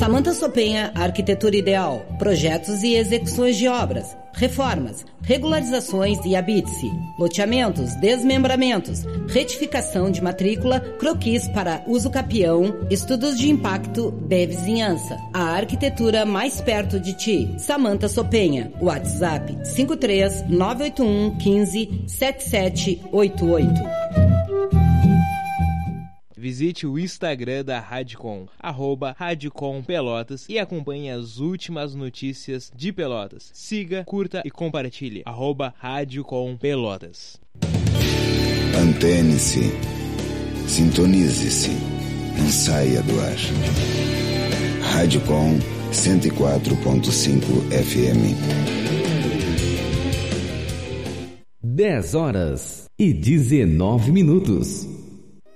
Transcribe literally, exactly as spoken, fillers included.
Samanta Sopenha, Arquitetura Ideal, projetos e execuções de obras, reformas, regularizações e habite-se, loteamentos, desmembramentos, retificação de matrícula, croquis para uso capião, estudos de impacto de vizinhança. A arquitetura mais perto de ti. Samanta Sopenha, WhatsApp cinco três nove oito um um cinco sete sete oito oito. Visite o Instagram da Radicom, arroba Radicom Pelotas, e acompanhe as últimas notícias de Pelotas. Siga, curta e compartilhe, arroba Radicom Pelotas. Antene-se, sintonize-se, não saia do ar. Radicom cento e quatro ponto cinco F M. dez horas e dezenove minutos.